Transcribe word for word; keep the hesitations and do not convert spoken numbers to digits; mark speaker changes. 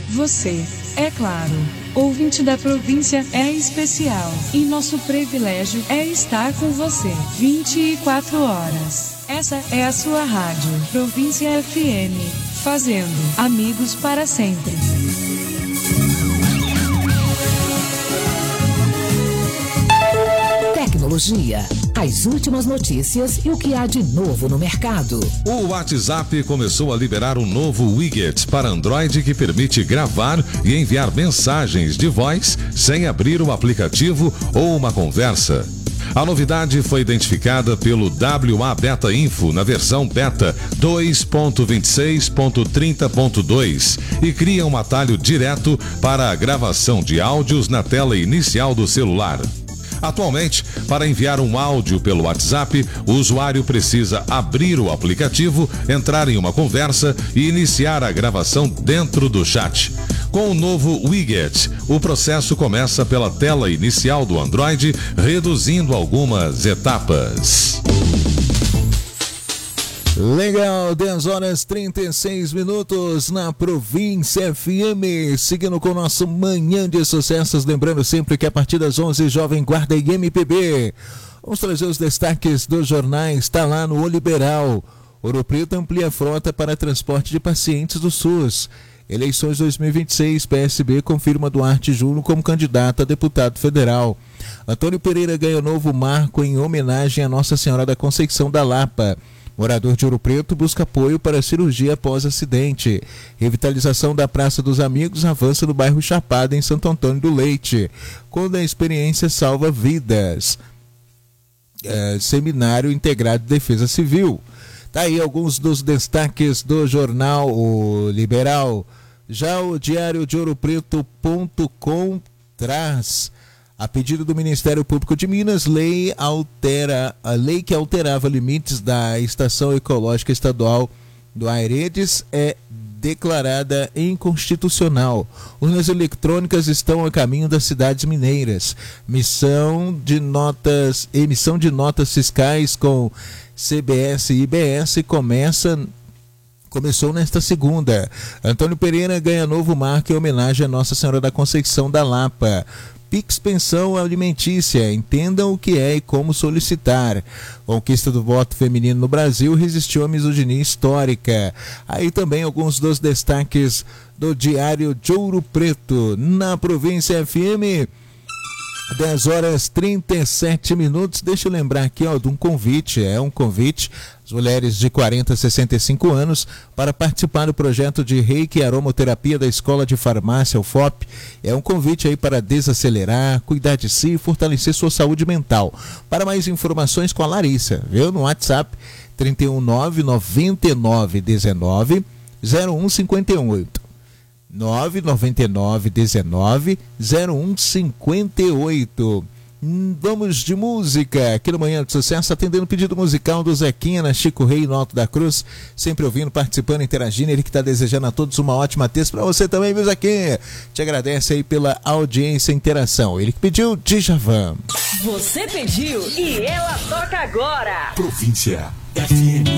Speaker 1: Você, é claro, ouvinte da província, é especial. E nosso privilégio é estar com você vinte e quatro horas. Essa é a sua rádio, Província F M, fazendo amigos para sempre.
Speaker 2: Tecnologia, as últimas notícias e o que há de novo no mercado.
Speaker 3: O WhatsApp começou a liberar um novo widget para Android que permite gravar e enviar mensagens de voz sem abrir o aplicativo ou uma conversa. A novidade foi identificada pelo W A Beta Info na versão Beta dois ponto vinte e seis ponto trinta ponto dois e cria um atalho direto para a gravação de áudios na tela inicial do celular. Atualmente, para enviar um áudio pelo WhatsApp, o usuário precisa abrir o aplicativo, entrar em uma conversa e iniciar a gravação dentro do chat. Com o novo widget, o processo começa pela tela inicial do Android, reduzindo algumas etapas.
Speaker 4: Legal, dez horas e trinta e seis minutos na Província F M, seguindo com o nosso Manhã de Sucessos, lembrando sempre que a partir das onze, Jovem Guarda e M P B. Vamos trazer os destaques dos jornais, está lá no O Liberal. Ouro Preto amplia a frota para transporte de pacientes do SUS. Eleições dois mil e vinte e seis, P S B confirma Duarte Júnior como candidato a deputado federal. Antônio Pereira ganha novo marco em homenagem a Nossa Senhora da Conceição da Lapa. Morador de Ouro Preto busca apoio para cirurgia após acidente. Revitalização da Praça dos Amigos avança no bairro Chapada, em Santo Antônio do Leite. Quando a experiência salva vidas. É, Seminário Integrado de Defesa Civil. Tá aí alguns dos destaques do jornal O Liberal. Já o Diário de Ouro Preto ponto com traz... A pedido do Ministério Público de Minas, lei altera, a lei que alterava limites da Estação Ecológica Estadual do Airedes é declarada inconstitucional. Urnas eletrônicas estão a caminho das cidades mineiras. Missão de notas, emissão de notas fiscais com C B S e I B S começa... Começou nesta segunda. Antônio Pereira ganha novo marco em homenagem a Nossa Senhora da Conceição da Lapa. Pix Pensão Alimentícia, entendam o que é e como solicitar. Conquista do voto feminino no Brasil resistiu à misoginia histórica. Aí também alguns dos destaques do Diário de Ouro Preto, na Província F M. dez horas e trinta e sete minutos. Deixa eu lembrar aqui, ó, de um convite. É um convite às mulheres de quarenta a sessenta e cinco anos para participar do projeto de Reiki e Aromaterapia da Escola de Farmácia, o F O P. É um convite aí para desacelerar, cuidar de si e fortalecer sua saúde mental. Para mais informações com a Larissa, viu? No WhatsApp trinta e um, nove nove nove dezenove, zero um cinquenta e oito. nove nove nove dezenove, zero um cinquenta e oito. Vamos de música aqui no Manhã de Sucesso, atendendo o pedido musical do Zequinha na Chico Rei, no Alto da Cruz, sempre ouvindo, participando, interagindo. Ele que está desejando a todos uma ótima terça. Para você também, meu Zequinha, te agradece aí pela audiência e interação. Ele que pediu Djavan.
Speaker 5: Você pediu e ela toca agora.
Speaker 6: Província F M.